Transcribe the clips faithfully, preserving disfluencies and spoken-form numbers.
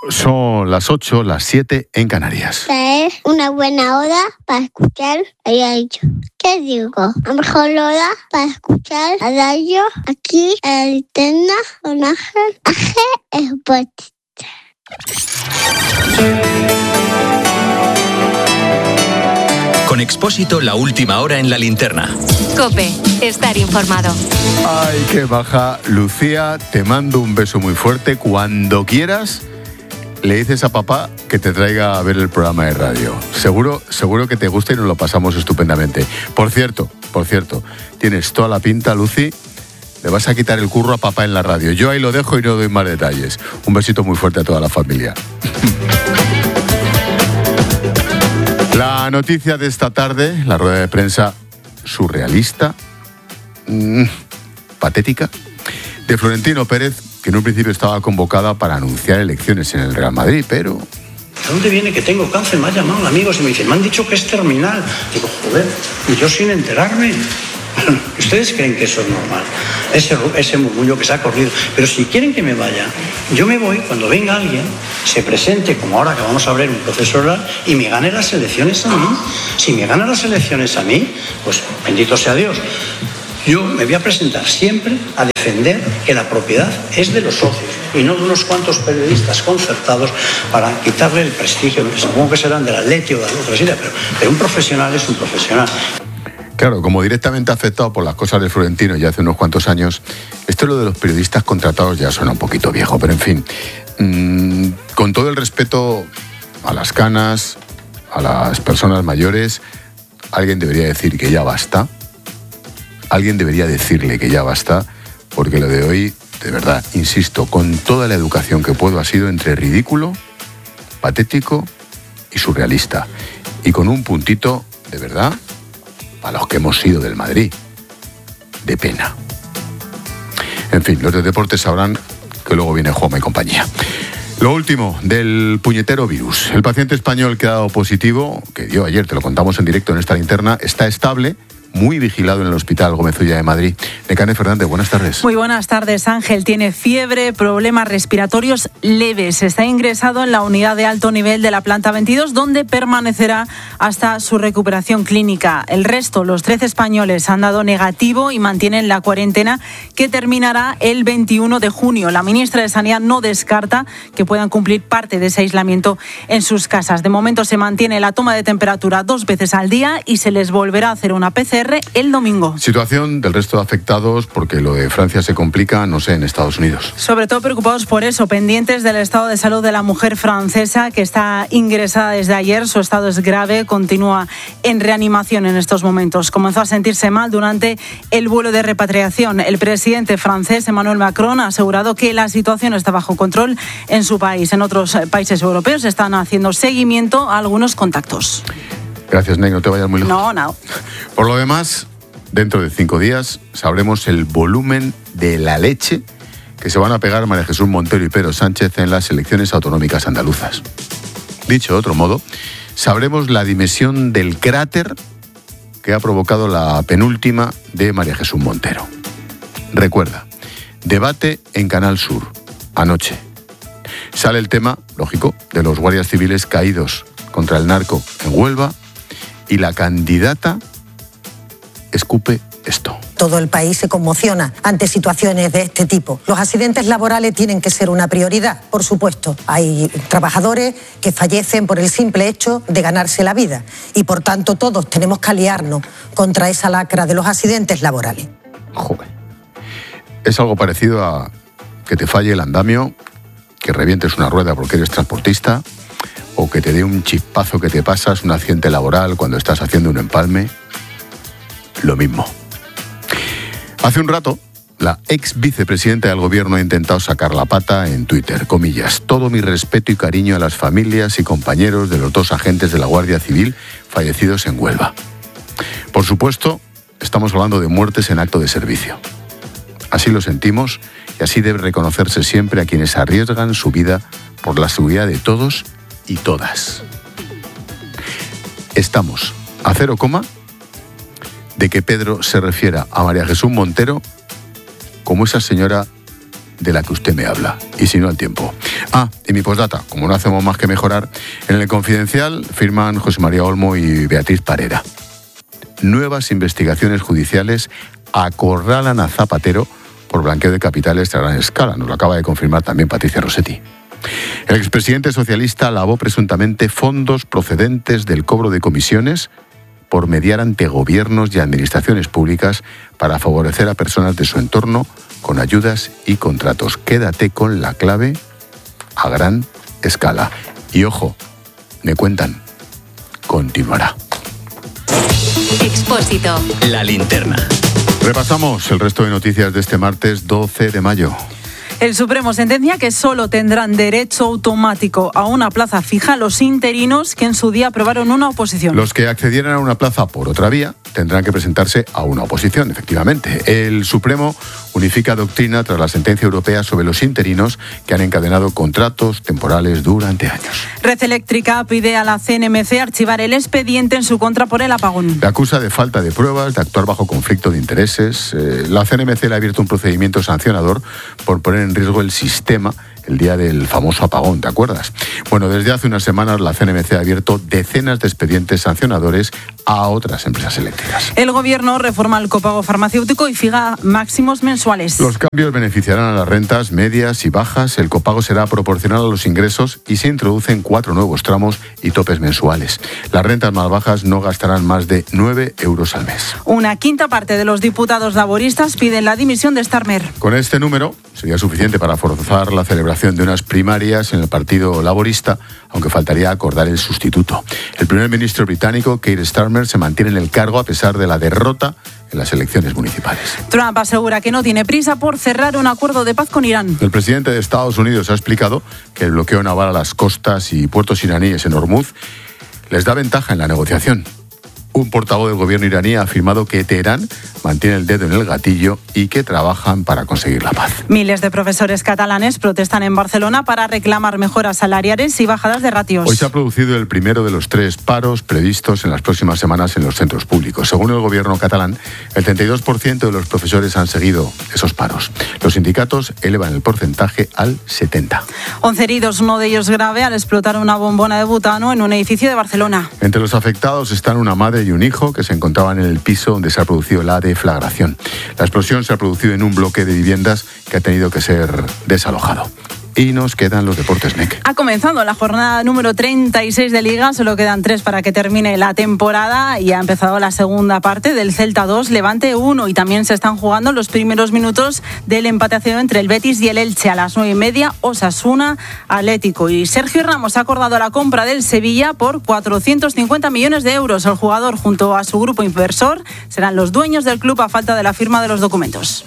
Son las ocho, las siete en Canarias. Es una buena hora para escuchar a dicho. ¿Qué digo? La mejor hora para escuchar a radio aquí en Linterna con Ángel, Ángel Sport. Con Expósito, la última hora en la linterna. COPE, estar informado. Ay, qué baja. Lucía, te mando un beso muy fuerte. Cuando quieras, le dices a papá que te traiga a ver el programa de radio. Seguro, seguro que te gusta y nos lo pasamos estupendamente. Por cierto, por cierto, tienes toda la pinta, Lucy. Le vas a quitar el curro a papá en la radio. Yo ahí lo dejo y no doy más detalles. Un besito muy fuerte a toda la familia. La noticia de esta tarde, la rueda de prensa surrealista, mmm, patética, de Florentino Pérez, que en un principio estaba convocada para anunciar elecciones en el Real Madrid, pero... ¿De dónde viene que tengo cáncer? Me ha llamado amigos y me dice, me han dicho que es terminal. Digo, joder, y yo sin enterarme. ¿Ustedes creen que eso es normal? Ese, ese murmullo que se ha corrido. Pero si quieren que me vaya, yo me voy cuando venga alguien, se presente, como ahora que vamos a abrir un proceso oral, y me gane las elecciones a mí. Si me gana las elecciones a mí, pues bendito sea Dios. Yo me voy a presentar siempre a defender que la propiedad es de los socios y no de unos cuantos periodistas concertados para quitarle el prestigio. Supongo que serán del Atleti o de otra silla, pero, pero un profesional es un profesional. Claro, como directamente afectado por las cosas de Florentino ya hace unos cuantos años, esto lo de los periodistas contratados ya suena un poquito viejo, pero en fin, mmm, con todo el respeto a las canas, a las personas mayores, alguien debería decir que ya basta, alguien debería decirle que ya basta, porque lo de hoy, de verdad, insisto, con toda la educación que puedo, ha sido entre ridículo, patético y surrealista, y con un puntito, de verdad, a los que hemos sido del Madrid, de pena. En fin, los de deportes sabrán que luego viene Juanma y compañía. Lo último del puñetero virus. El paciente español que ha dado positivo, que dio ayer, te lo contamos en directo en esta linterna, está estable, muy vigilado en el Hospital Gómez Ulla de Madrid. Necane Fernández, buenas tardes. Muy buenas tardes, Ángel. Tiene fiebre, problemas respiratorios leves. Está ingresado en la unidad de alto nivel de la planta veintidós, donde permanecerá hasta su recuperación clínica. El resto, los trece españoles, han dado negativo y mantienen la cuarentena que terminará el veintiuno de junio. La ministra de Sanidad no descarta que puedan cumplir parte de ese aislamiento en sus casas. De momento se mantiene la toma de temperatura dos veces al día y se les volverá a hacer una P C R el domingo. Situación del resto de afectados, porque lo de Francia se complica, no sé, en Estados Unidos. Sobre todo preocupados por eso, pendientes del estado de salud de la mujer francesa que está ingresada desde ayer. Su estado es grave, continúa en reanimación en estos momentos. Comenzó a sentirse mal durante el vuelo de repatriación. El presidente francés, Emmanuel Macron, ha asegurado que la situación está bajo control en su país. En otros países europeos están haciendo seguimiento a algunos contactos. Gracias, Ney, no te vayas muy lejos. No, no. Por lo demás, dentro de cinco días sabremos el volumen de la leche que se van a pegar María Jesús Montero y Pedro Sánchez en las elecciones autonómicas andaluzas. Dicho de otro modo, sabremos la dimensión del cráter que ha provocado la penúltima de María Jesús Montero. Recuerda, debate en Canal Sur, anoche. Sale el tema, lógico, de los guardias civiles caídos contra el narco en Huelva, y la candidata escupe esto. Todo el país se conmociona ante situaciones de este tipo. Los accidentes laborales tienen que ser una prioridad, por supuesto. Hay trabajadores que fallecen por el simple hecho de ganarse la vida y, por tanto, todos tenemos que aliarnos contra esa lacra de los accidentes laborales. Joder. Es algo parecido a que te falle el andamio, que revientes una rueda porque eres transportista, o que te dé un chispazo que te pasas un accidente laboral cuando estás haciendo un empalme. Lo mismo. Hace un rato, la ex vicepresidenta del gobierno ha intentado sacar la pata en Twitter, comillas, todo mi respeto y cariño a las familias y compañeros de los dos agentes de la Guardia Civil fallecidos en Huelva. Por supuesto, estamos hablando de muertes en acto de servicio. Así lo sentimos y así debe reconocerse siempre a quienes arriesgan su vida por la seguridad de todos y todas. Estamos a cero coma de que Pedro se refiera a María Jesús Montero como esa señora de la que usted me habla, y si no al tiempo. Ah, y mi postdata, como no hacemos más que mejorar, en el Confidencial firman José María Olmo y Beatriz Parera. Nuevas investigaciones judiciales acorralan a Zapatero por blanqueo de capitales a gran escala. Nos lo acaba de confirmar también Patricia Rossetti. El expresidente socialista lavó presuntamente fondos procedentes del cobro de comisiones por mediar ante gobiernos y administraciones públicas para favorecer a personas de su entorno con ayudas y contratos. Quédate con la clave a gran escala. Y ojo, me cuentan, continuará. Expósito. La linterna. Repasamos el resto de noticias de este martes doce de mayo. El Supremo sentencia que solo tendrán derecho automático a una plaza fija los interinos que en su día aprobaron una oposición. Los que accedieran a una plaza por otra vía tendrán que presentarse a una oposición, efectivamente. El Supremo unifica doctrina tras la sentencia europea sobre los interinos que han encadenado contratos temporales durante años. Red Eléctrica pide a la C N M C archivar el expediente en su contra por el apagón. Le acusa de falta de pruebas, de actuar bajo conflicto de intereses. Eh, la C N M C le ha abierto un procedimiento sancionador por poner en riesgo el sistema el día del famoso apagón, ¿te acuerdas? Bueno, desde hace unas semanas la C N M C ha abierto decenas de expedientes sancionadores a otras empresas eléctricas. El Gobierno reforma el copago farmacéutico y fija máximos mensuales. Los cambios beneficiarán a las rentas medias y bajas. El copago será proporcional a los ingresos y se introducen cuatro nuevos tramos y topes mensuales. Las rentas más bajas no gastarán más de nueve euros al mes. Una quinta parte de los diputados laboristas piden la dimisión de Starmer. Con este número sería suficiente para forzar la celebración de unas primarias en el Partido Laborista, aunque faltaría acordar el sustituto. El primer ministro británico, Keir Starmer, se mantiene en el cargo a pesar de la derrota en las elecciones municipales. Trump asegura que no tiene prisa por cerrar un acuerdo de paz con Irán. El presidente de Estados Unidos ha explicado que el bloqueo naval a las costas y puertos iraníes en Hormuz les da ventaja en la negociación. Un portavoz del gobierno iraní ha afirmado que Teherán mantiene el dedo en el gatillo y que trabajan para conseguir la paz. Miles de profesores catalanes protestan en Barcelona para reclamar mejoras salariales y bajadas de ratios. Hoy se ha producido el primero de los tres paros previstos en las próximas semanas en los centros públicos. Según el gobierno catalán, el treinta y dos por ciento de los profesores han seguido esos paros. Los sindicatos elevan el porcentaje al setenta por ciento. once heridos, uno de ellos grave, al explotar una bombona de butano en un edificio de Barcelona. Entre los afectados están una madre y un hijo que se encontraban en el piso donde se ha producido la deflagración. La explosión se ha producido en un bloque de viviendas que ha tenido que ser desalojado. Y nos quedan los deportes, N E C. Ha comenzado la jornada número treinta y seis de Liga, solo quedan tres para que termine la temporada y ha empezado la segunda parte del Celta dos, Levante uno, y también se están jugando los primeros minutos del empate a cero entre el Betis y el Elche. A las nueve y media, Osasuna, Atlético. Y Sergio Ramos ha acordado la compra del Sevilla por cuatrocientos cincuenta millones de euros. El jugador, junto a su grupo inversor, serán los dueños del club a falta de la firma de los documentos.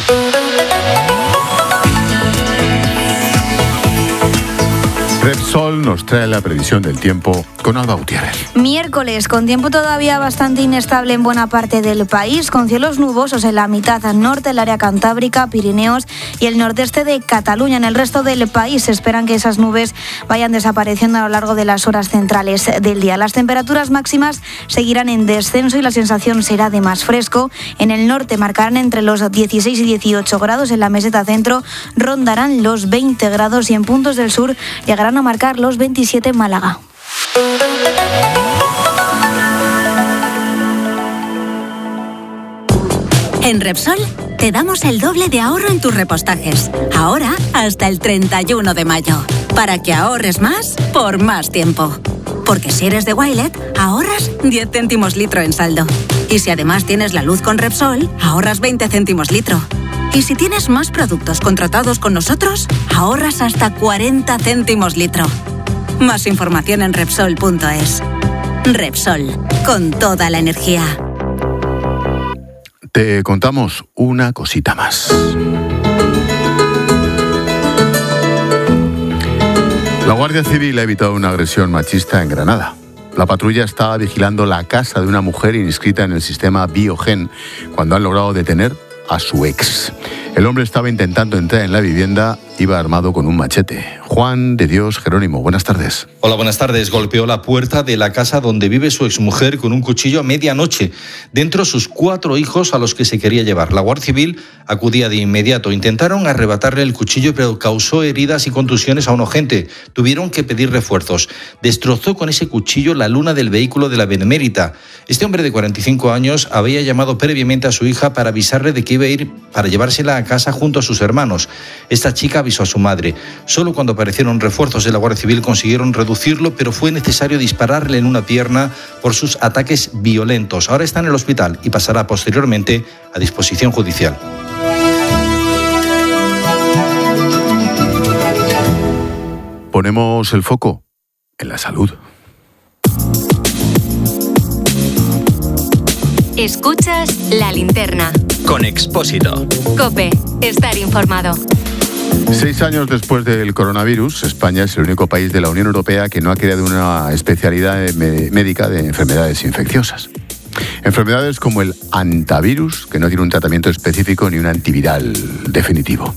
Repsol nos trae la previsión del tiempo con Alba Gutiérrez. Miércoles, con tiempo todavía bastante inestable en buena parte del país, con cielos nubosos en la mitad norte, el área cantábrica, Pirineos y el nordeste de Cataluña. En el resto del país se esperan que esas nubes vayan desapareciendo a lo largo de las horas centrales del día. Las temperaturas máximas seguirán en descenso y la sensación será de más fresco. En el norte marcarán entre los dieciséis y dieciocho grados, en la meseta centro rondarán los veinte grados y en puntos del sur llegarán a marcar los veintisiete en Málaga. En Repsol te damos el doble de ahorro en tus repostajes. Ahora hasta el treinta y uno de mayo. Para que ahorres más por más tiempo. Porque si eres de Wilet, ahorras diez céntimos litro en saldo. Y si además tienes la luz con Repsol, ahorras veinte céntimos litro. Y si tienes más productos contratados con nosotros, ahorras hasta cuarenta céntimos litro. Más información en Repsol punto es. Repsol, con toda la energía. Te contamos una cosita más. La Guardia Civil ha evitado una agresión machista en Granada. La patrulla estaba vigilando la casa de una mujer inscrita en el sistema Biogen cuando han logrado detener a su ex. El hombre estaba intentando entrar en la vivienda iba armado con un machete. Juan de Dios Jerónimo, buenas tardes. Hola, buenas tardes. Golpeó la puerta de la casa donde vive su exmujer con un cuchillo a medianoche. Dentro sus cuatro hijos a los que se quería llevar. La Guardia Civil acudía de inmediato. Intentaron arrebatarle el cuchillo, pero causó heridas y contusiones a un agente. Tuvieron que pedir refuerzos. Destrozó con ese cuchillo la luna del vehículo de la Benemérita. Este hombre de cuarenta y cinco años había llamado previamente a su hija para avisarle de que iba a ir para llevársela a casa junto a sus hermanos. Esta chica avisó a su madre. Solo cuando aparecieron refuerzos de la Guardia Civil consiguieron reducirlo, pero fue necesario dispararle en una pierna por sus ataques violentos. Ahora está en el hospital y pasará posteriormente a disposición judicial. Ponemos el foco en la salud. Escuchas La Linterna. Con Expósito. COPE. Estar informado. Seis años después del coronavirus, España es el único país de la Unión Europea que no ha creado una especialidad médica de enfermedades infecciosas. Enfermedades como el hantavirus, que no tiene un tratamiento específico ni un antiviral definitivo.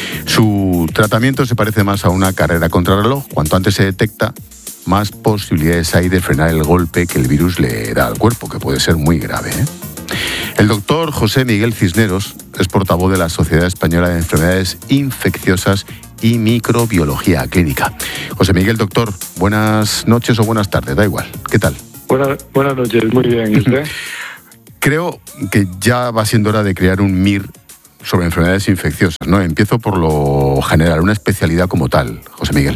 Su tratamiento se parece más a una carrera contrarreloj. Cuanto antes se detecta, más posibilidades hay de frenar el golpe que el virus le da al cuerpo, que puede ser muy grave, ¿eh? El doctor José Miguel Cisneros es portavoz de la Sociedad Española de Enfermedades Infecciosas y Microbiología Clínica. José Miguel, doctor, buenas noches o buenas tardes, da igual. ¿Qué tal? Buenas, buenas noches, muy bien. ¿Y usted? Creo que ya va siendo hora de crear un M I R sobre enfermedades infecciosas, ¿no? Empiezo por lo general, una especialidad como tal, José Miguel.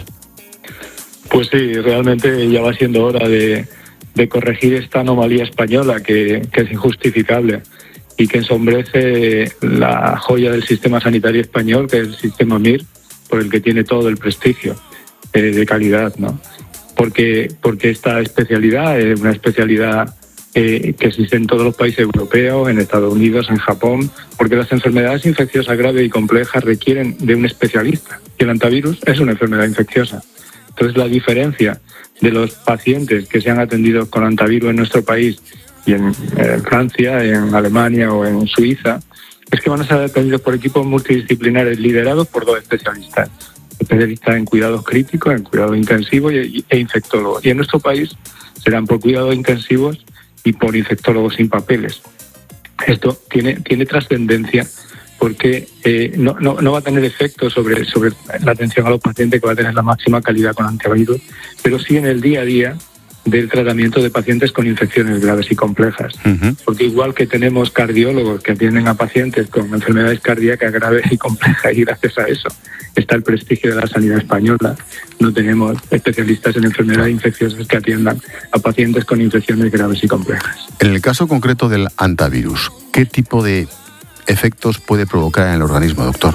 Pues sí, realmente ya va siendo hora de, de corregir esta anomalía española que, que es injustificable y que ensombrece la joya del sistema sanitario español, que es el sistema M I R, por el que tiene todo el prestigio eh, de calidad, ¿no? Porque, porque esta especialidad es una especialidad eh, que existe en todos los países europeos, en Estados Unidos, en Japón, porque las enfermedades infecciosas graves y complejas requieren de un especialista. Y el hantavirus es una enfermedad infecciosa. Entonces, la diferencia de los pacientes que se han atendido con hantavirus en nuestro país y en, en Francia, en Alemania o en Suiza, es que van a ser atendidos por equipos multidisciplinares liderados por dos especialistas. Especialistas en cuidados críticos, en cuidados intensivos y, e infectólogos. Y en nuestro país serán por cuidados intensivos y por infectólogos sin papeles. Esto tiene, tiene trascendencia porque eh, no, no, no va a tener efecto sobre, sobre la atención a los pacientes, que va a tener la máxima calidad con antivirus, pero sí en el día a día del tratamiento de pacientes con infecciones graves y complejas. Uh-huh. Porque igual que tenemos cardiólogos que atienden a pacientes con enfermedades cardíacas graves y complejas, y gracias a eso está el prestigio de la sanidad española, no tenemos especialistas en enfermedades infecciosas que atiendan a pacientes con infecciones graves y complejas. En el caso concreto del hantavirus, ¿qué tipo de efectos puede provocar en el organismo, doctor?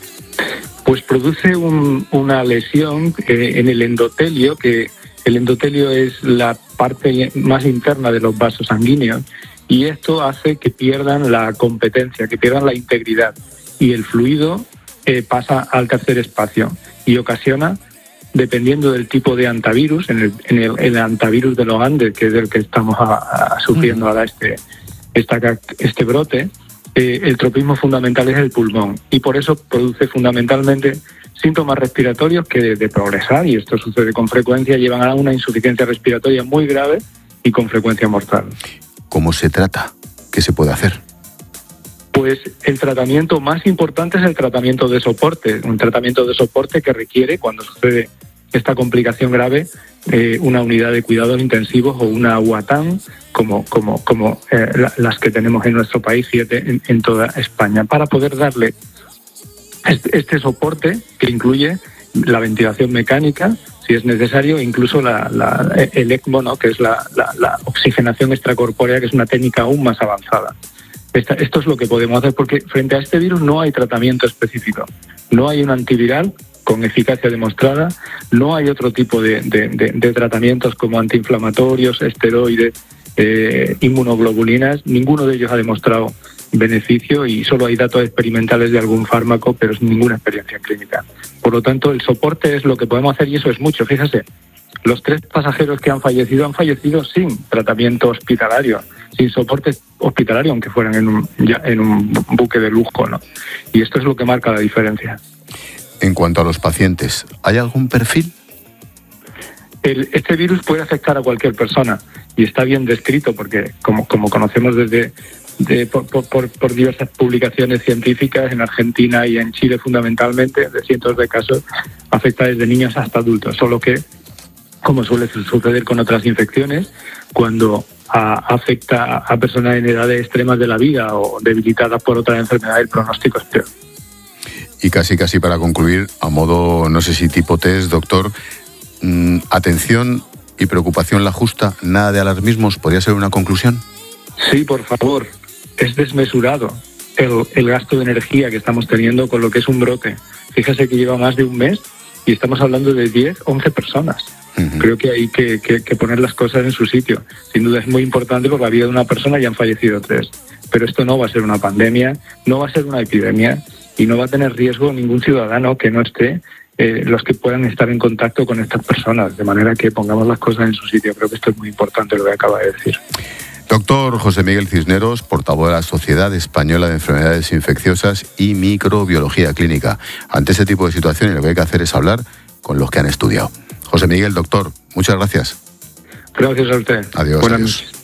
Pues produce un, una lesión eh, en el endotelio, que el endotelio es la parte más interna de los vasos sanguíneos, y esto hace que pierdan la competencia, que pierdan la integridad, y el fluido eh, pasa al tercer espacio y ocasiona, dependiendo del tipo de hantavirus, en el, en el, el hantavirus de los Andes, que es el que estamos a, a sufriendo ahora este, esta, este brote, eh, el tropismo fundamental es el pulmón, y por eso produce fundamentalmente síntomas respiratorios que, de progresar, y esto sucede con frecuencia, llevan a una insuficiencia respiratoria muy grave y con frecuencia mortal. ¿Cómo se trata? ¿Qué se puede hacer? Pues el tratamiento más importante es el tratamiento de soporte, un tratamiento de soporte que requiere, cuando sucede esta complicación grave, eh, una unidad de cuidados intensivos o una U A T A M, como, como, como eh, la, las que tenemos en nuestro país, siete en, en toda España, para poder darle este, este soporte que incluye la ventilación mecánica, si es necesario, incluso la, la, el ECMO, ¿no?, que es la, la, la oxigenación extracorpórea, que es una técnica aún más avanzada. Esta, esto es lo que podemos hacer, porque frente a este virus no hay tratamiento específico. No hay un antiviral con eficacia demostrada, no hay otro tipo de, de, de, de tratamientos como antiinflamatorios, esteroides, eh, inmunoglobulinas. Ninguno de ellos ha demostrado beneficio y solo hay datos experimentales de algún fármaco, pero sin ninguna experiencia clínica. Por lo tanto, el soporte es lo que podemos hacer, y eso es mucho. Fíjese, los tres pasajeros que han fallecido han fallecido sin tratamiento hospitalario, sin soporte hospitalario, aunque fueran en un, ya en un buque de lujo, ¿no? Y esto es lo que marca la diferencia. en cuanto a los pacientes, ¿hay algún perfil? El, este virus puede afectar a cualquier persona y está bien descrito porque, como, como conocemos desde de, por, por, por diversas publicaciones científicas en Argentina y en Chile fundamentalmente, de cientos de casos, afecta desde niños hasta adultos, solo que, como suele suceder con otras infecciones, cuando a, afecta a personas en edades extremas de la vida o debilitadas por otra enfermedad, el pronóstico es peor. Y casi casi para concluir, a modo, no sé si tipo test, doctor, mmm, atención y preocupación la justa, nada de alarmismos, ¿podría ser una conclusión? Sí, por favor, es desmesurado el, el gasto de energía que estamos teniendo con lo que es un brote. Fíjese que lleva más de un mes y estamos hablando de diez, once personas. Uh-huh. Creo que hay que, que, que poner las cosas en su sitio. Sin duda es muy importante por la vida de una persona y han fallecido tres. Pero esto no va a ser una pandemia, no va a ser una epidemia y no va a tener riesgo ningún ciudadano que no esté, eh, los que puedan estar en contacto con estas personas, de manera que pongamos las cosas en su sitio. Creo que esto es muy importante lo que acaba de decir. Doctor José Miguel Cisneros, portavoz de la Sociedad Española de Enfermedades Infecciosas y Microbiología Clínica. Ante este tipo de situaciones lo que hay que hacer es hablar con los que han estudiado. José Miguel, doctor, muchas gracias. Gracias a usted. Adiós. Buenas adiós. noches.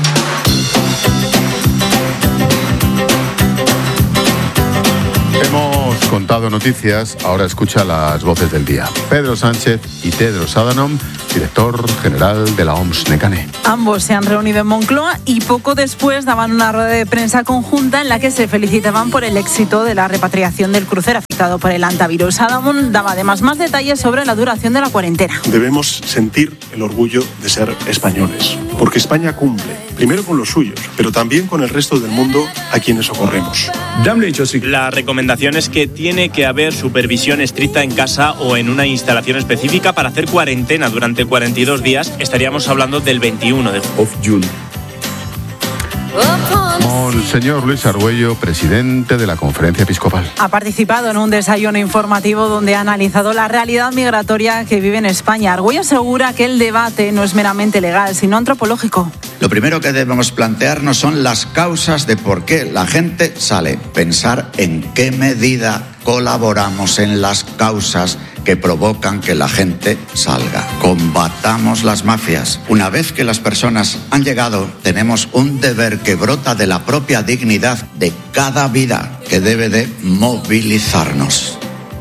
Hemos contado noticias, ahora escucha las voces del día. Pedro Sánchez y Tedros Adhanom, director general de la O M S NECANE. Ambos se han reunido en Moncloa y poco después daban una rueda de prensa conjunta en la que se felicitaban por el éxito de la repatriación del crucero afectado por el hantavirus. Adhanom daba además más detalles sobre la duración de la cuarentena. Debemos sentir el orgullo de ser españoles, porque España cumple, primero con los suyos, pero también con el resto del mundo a quienes socorremos. La recomendación es que tiene que haber supervisión estricta en casa o en una instalación específica para hacer cuarentena durante cuarenta y dos días. Estaríamos hablando del veintiuno de julio. Monseñor Luis Argüello, presidente de la Conferencia Episcopal. Ha participado en un desayuno informativo donde ha analizado la realidad migratoria que vive en España. Argüello asegura que el debate no es meramente legal, sino antropológico. Lo primero que debemos plantearnos son las causas de por qué la gente sale. Pensar en qué medida colaboramos en las causas que provocan que la gente salga. Combatamos las mafias. Una vez que las personas han llegado, tenemos un deber que brota de la propia dignidad de cada vida que debe de movilizarnos.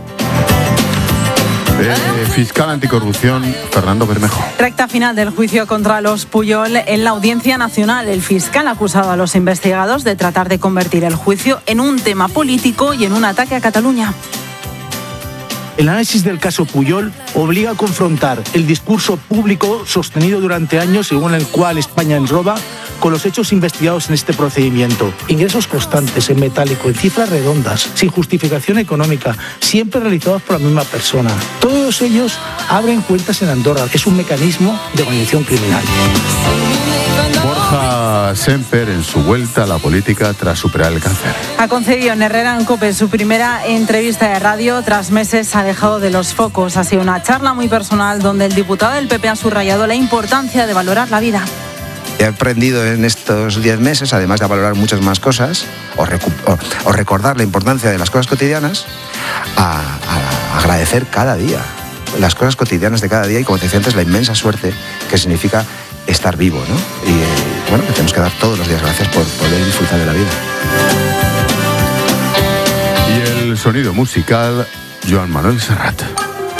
Eh, fiscal anticorrupción, Fernando Bermejo. Recta final del juicio contra los Puyol en la Audiencia Nacional. El fiscal ha acusado a los investigados de tratar de convertir el juicio en un tema político y en un ataque a Cataluña. El análisis del caso Puyol obliga a confrontar el discurso público sostenido durante años según el cual España ens roba con los hechos investigados en este procedimiento. Ingresos constantes en metálico, en cifras redondas, sin justificación económica, siempre realizados por la misma persona. Todos ellos abren cuentas en Andorra. Es un mecanismo de organización criminal. Borja Semper en su vuelta a la política tras superar el cáncer. Ha concedido en Herrera en COPE su primera entrevista de radio tras meses alejado de los focos. Ha sido una charla muy personal donde el diputado del P P ha subrayado la importancia de valorar la vida. He aprendido en estos diez meses, además de valorar muchas más cosas, o, recu- o, o recordar la importancia de las cosas cotidianas, a, a agradecer cada día las cosas cotidianas de cada día y, como te decía antes, la inmensa suerte que significa estar vivo, ¿no? Y eh, bueno, que tenemos que dar todos los días gracias por poder disfrutar de la vida. Y el sonido musical, Joan Manuel Serrat.